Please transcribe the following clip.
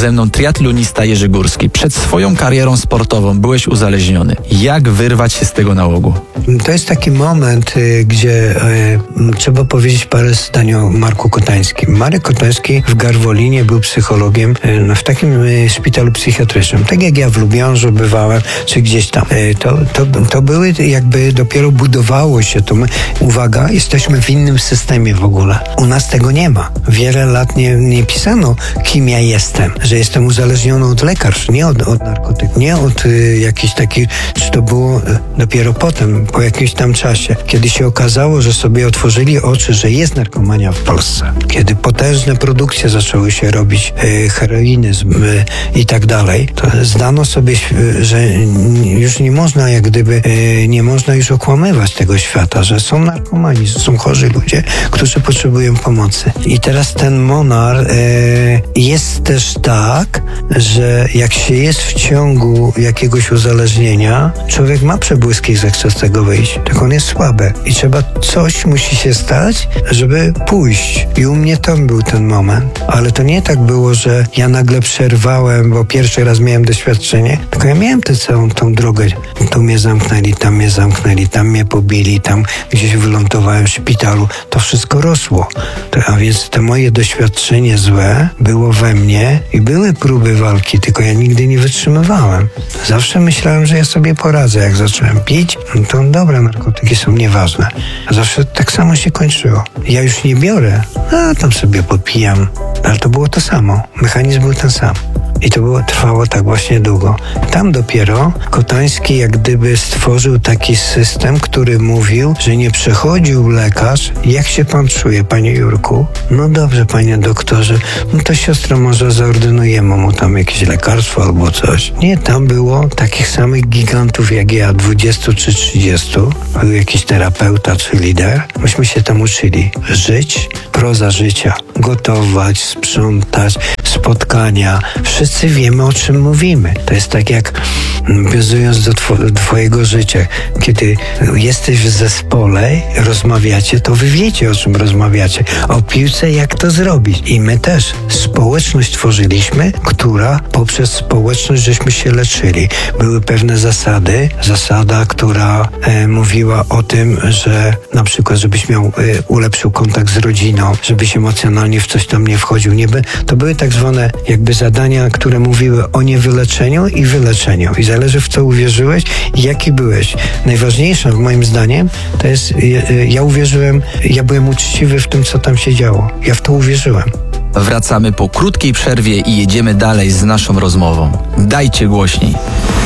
ze mną triatlonista Jerzy Górski. Przed swoją karierą sportową byłeś uzależniony. Jak wyrwać się z tego nałogu? To jest taki moment, gdzie trzeba powiedzieć parę zdań o Marku Kotańskim. Marek Kotański w Garwolinie był psychologiem w takim szpitalu psychiatrycznym. Tak jak ja w Lubiążu bywałem, czy gdzieś tam. To były jakby dopiero budowało się to. My, uwaga, jesteśmy w innym systemie w ogóle. U nas tego nie ma. Wiele lat nie pisano, kim ja jestem. Że jestem uzależniony od lekarstw, nie od narkotyków, nie od jakichś takich, czy to było dopiero potem, po jakimś tam czasie, kiedy się okazało, że sobie otworzyli oczy, że jest narkomania w Polsce. Kiedy potężne produkcje zaczęły się robić, heroiny i tak dalej, to zdano sobie, że już nie można, jak gdyby, nie można już okłamywać tego świata, że są narkomani, że są chorzy ludzie, którzy potrzebują pomocy. I teraz ten Monar jest też tak, że jak się jest w ciągu jakiegoś uzależnienia, człowiek ma przebłyski i zechce z tego wyjść, tylko on jest słaby. I coś musi się stać, żeby pójść. I u mnie tam był ten moment. Ale to nie tak było, że ja nagle przerwałem, bo pierwszy raz miałem doświadczenie, tylko ja miałem tę całą tą drogę. Tu mnie zamknęli, tam mnie pobili, tam gdzieś wylądowałem w szpitalu. To wszystko rosło. A więc to moje doświadczenie złe było we mnie i były próby walki, tylko ja nigdy nie wytrzymywałem. Zawsze myślałem, że ja sobie poradzę. Jak zacząłem pić, to dobra, narkotyki są nieważne. A zawsze tak samo się kończyło. Ja już nie biorę, a tam sobie popijam. Ale to było to samo. Mechanizm był ten sam. I to trwało tak właśnie długo. Tam dopiero Kotański jak gdyby stworzył taki system, który mówił, że nie przechodził lekarz, jak się pan czuje, panie Jurku? No dobrze, panie doktorze, no to siostra może zaordynujemy mu tam jakieś lekarstwo albo coś. Nie, tam było takich samych gigantów jak ja, 20 czy 30. Był jakiś terapeuta czy lider. Myśmy się tam uczyli żyć, proza życia, gotować, sprzątać, spotkania. Wszyscy wiemy, o czym mówimy. To jest tak jak nawiązując do twojego życia. Kiedy jesteś w zespole, rozmawiacie, to wy wiecie, o czym rozmawiacie. O piłce, jak to zrobić. I my też społeczność tworzyliśmy, która poprzez społeczność żeśmy się leczyli. Były pewne zasady. Zasada, która mówiła o tym, że na przykład, żebyś ulepszył kontakt z rodziną, żebyś emocjonalnie w coś tam nie wchodził. To były tak zwane jakby zadania, które mówiły o niewyleczeniu i wyleczeniu. I zależy, w co uwierzyłeś i jaki byłeś. Najważniejsze, moim zdaniem, to jest, ja byłem uczciwy w tym, co tam się działo. Ja w to uwierzyłem. Wracamy po krótkiej przerwie i jedziemy dalej z naszą rozmową. Dajcie głośniej.